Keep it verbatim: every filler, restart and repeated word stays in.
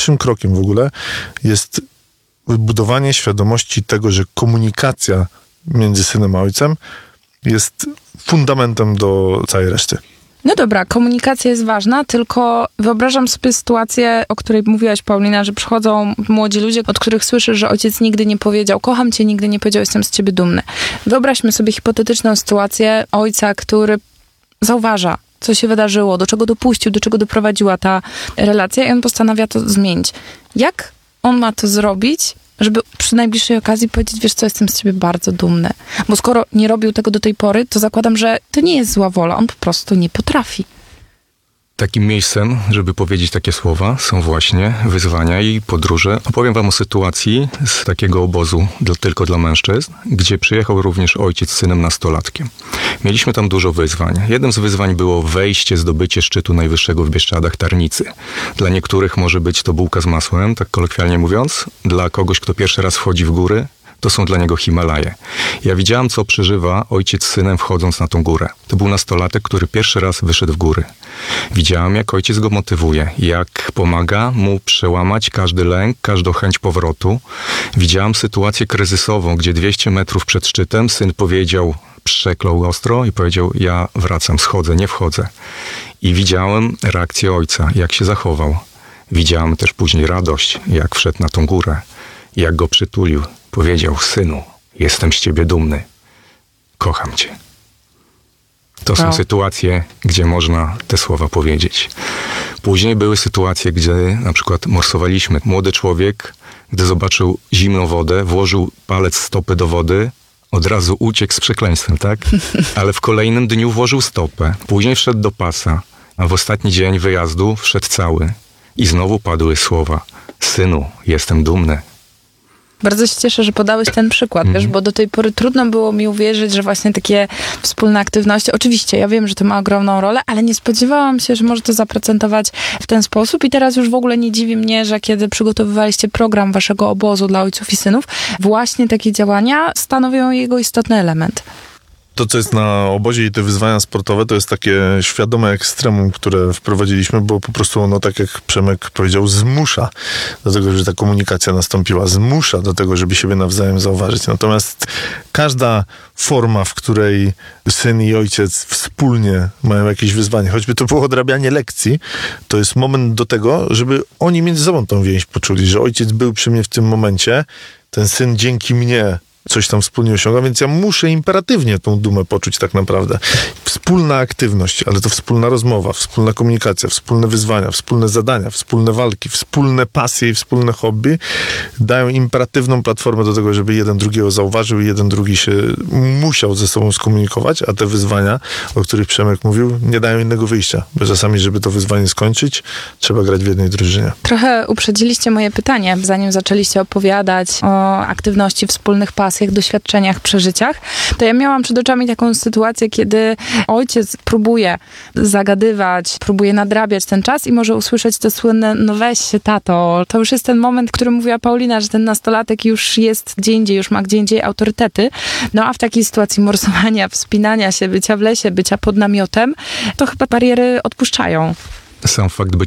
pierwszym krokiem w ogóle jest budowanie świadomości tego, że komunikacja między synem a ojcem jest fundamentem do całej reszty. No dobra, komunikacja jest ważna, tylko wyobrażam sobie sytuację, o której mówiłaś, Paulina, że przychodzą młodzi ludzie, od których słyszysz, że ojciec nigdy nie powiedział kocham cię, nigdy nie powiedział jestem z ciebie dumny. Wyobraźmy sobie hipotetyczną sytuację ojca, który zauważa, co się wydarzyło, do czego dopuścił, do czego doprowadziła ta relacja i on postanawia to zmienić. Jak on ma to zrobić, żeby przy najbliższej okazji powiedzieć, wiesz co, jestem z ciebie bardzo dumny. Bo skoro nie robił tego do tej pory, to zakładam, że to nie jest zła wola, on po prostu nie potrafi. Takim miejscem, żeby powiedzieć takie słowa, są właśnie wyzwania i podróże. Opowiem wam o sytuacji z takiego obozu dla, tylko dla mężczyzn, gdzie przyjechał również ojciec z synem nastolatkiem. Mieliśmy tam dużo wyzwań. Jednym z wyzwań było wejście, zdobycie szczytu najwyższego w Bieszczadach, Tarnicy. Dla niektórych może być to bułka z masłem, tak kolokwialnie mówiąc. Dla kogoś, kto pierwszy raz wchodzi w góry, to są dla niego Himalaje. Ja widziałam, co przeżywa ojciec z synem wchodząc na tą górę. To był nastolatek, który pierwszy raz wyszedł w góry. Widziałam, jak ojciec go motywuje, jak pomaga mu przełamać każdy lęk, każdą chęć powrotu. Widziałam sytuację kryzysową, gdzie dwieście metrów przed szczytem syn powiedział, przeklął ostro i powiedział, ja wracam, schodzę, nie wchodzę. I widziałem reakcję ojca, jak się zachował. Widziałam też później radość, jak wszedł na tą górę, jak go przytulił. Powiedział, synu, jestem z ciebie dumny. Kocham cię. To wow. Są sytuacje, gdzie można te słowa powiedzieć. Później były sytuacje, gdzie na przykład morsowaliśmy. Młody człowiek, gdy zobaczył zimną wodę, włożył palec stopy do wody, od razu uciekł z przekleństwem, tak? Ale w kolejnym dniu włożył stopę. Później wszedł do pasa, a w ostatni dzień wyjazdu wszedł cały. I znowu padły słowa, synu, jestem dumny. Bardzo się cieszę, że podałeś ten przykład, mm. wiesz, bo do tej pory trudno było mi uwierzyć, że właśnie takie wspólne aktywności, oczywiście ja wiem, że to ma ogromną rolę, ale nie spodziewałam się, że może to zaprocentować w ten sposób i teraz już w ogóle nie dziwi mnie, że kiedy przygotowywaliście program waszego obozu dla ojców i synów, właśnie takie działania stanowią jego istotny element. To, co jest na obozie i te wyzwania sportowe, to jest takie świadome ekstremum, które wprowadziliśmy, bo po prostu ono, tak jak Przemek powiedział, zmusza do tego, że ta komunikacja nastąpiła. Zmusza do tego, żeby siebie nawzajem zauważyć. Natomiast każda forma, w której syn i ojciec wspólnie mają jakieś wyzwanie, choćby to było odrabianie lekcji, to jest moment do tego, żeby oni między sobą tą więź poczuli, że ojciec był przy mnie w tym momencie, ten syn dzięki mnie coś tam wspólnie osiąga, więc ja muszę imperatywnie tą dumę poczuć tak naprawdę. Wspólna aktywność, ale to wspólna rozmowa, wspólna komunikacja, wspólne wyzwania, wspólne zadania, wspólne walki, wspólne pasje i wspólne hobby dają imperatywną platformę do tego, żeby jeden drugiego zauważył i jeden drugi się musiał ze sobą skomunikować, a te wyzwania, o których Przemek mówił, nie dają innego wyjścia, bo czasami, żeby to wyzwanie skończyć, trzeba grać w jednej drużynie. Trochę uprzedziliście moje pytanie, zanim zaczęliście opowiadać o aktywności wspólnych pasji, doświadczeniach, przeżyciach, to ja miałam przed oczami taką sytuację, kiedy ojciec próbuje zagadywać, próbuje nadrabiać ten czas i może usłyszeć to słynne, no weź się tato. To już jest ten moment, który mówiła Paulina, że ten nastolatek już jest gdzie indziej, już ma gdzie indziej autorytety. No a w takiej sytuacji morsowania, wspinania się, bycia w lesie, bycia pod namiotem, to chyba bariery odpuszczają. Sam fakt bycia